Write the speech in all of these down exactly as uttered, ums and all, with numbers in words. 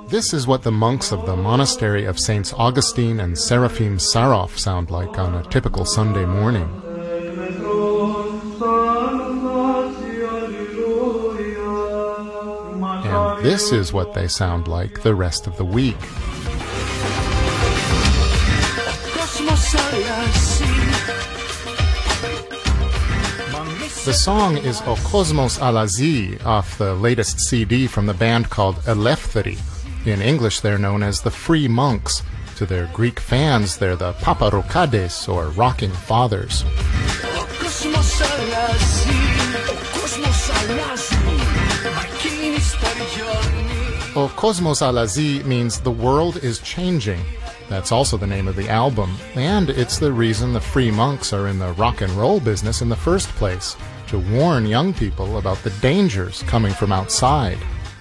This is what the monks of the monastery of Saints Augustine and Seraphim Sarov sound like on a typical Sunday morning. And this is what they sound like the rest of the week. The song is O Kosmos Alazi off the latest C D from the band called Eleftheri. In English, they're known as the Free Monks. To their Greek fans, they're the Paparokades, or Rocking Fathers. O Kosmos Alazi means the world is changing. That's also the name of the album, and it's the reason the Free Monks are in the rock and roll business in the first place, to warn young people about the dangers coming from outside.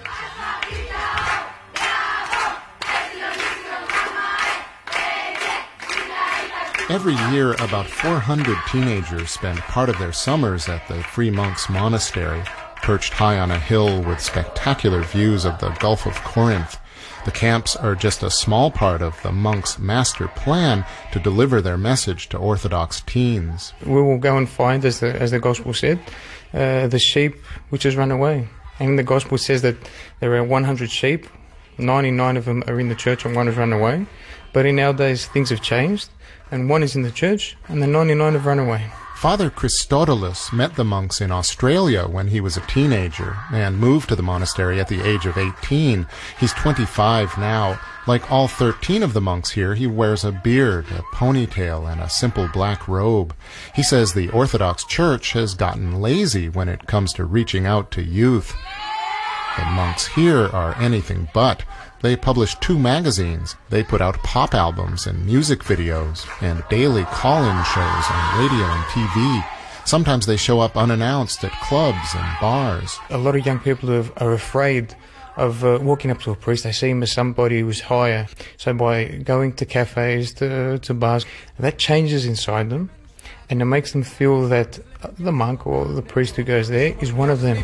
Every year, about four hundred teenagers spend part of their summers at the Free Monks Monastery, perched high on a hill with spectacular views of the Gulf of Corinth. The camps are just a small part of the monks' master plan to deliver their message to Orthodox teens. We will go and find, as the, as the Gospel said, uh, the sheep which has run away. And the Gospel says that there are one hundred sheep, ninety-nine of them are in the church and one has run away. But in our days, things have changed, and one is in the church and the ninety-nine have run away. Father Christodoulos met the monks in Australia when he was a teenager and moved to the monastery at the age of eighteen. He's twenty-five now. Like all thirteen of the monks here, he wears a beard, a ponytail, and a simple black robe. He says the Orthodox Church has gotten lazy when it comes to reaching out to youth. The monks here are anything but. They publish two magazines. They put out pop albums and music videos and daily call-in shows on radio and T V. Sometimes they show up unannounced at clubs and bars. A lot of young people are, are afraid of uh, walking up to a priest. They see him as somebody who's higher. So by going to cafes, to, to bars, that changes inside them, and it makes them feel that the monk or the priest who goes there is one of them.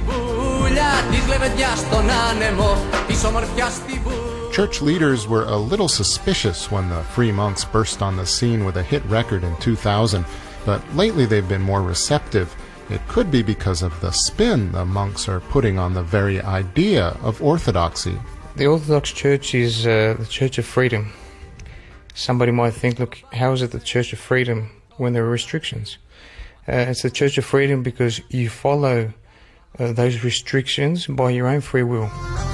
Church leaders were a little suspicious when the Free Monks burst on the scene with a hit record in two thousand, but lately they've been more receptive. It could be because of the spin the monks are putting on the very idea of orthodoxy. The Orthodox Church is uh, the Church of Freedom. Somebody might think, look, how is it the Church of Freedom when there are restrictions? Uh, it's the Church of Freedom because you follow uh, those restrictions by your own free will.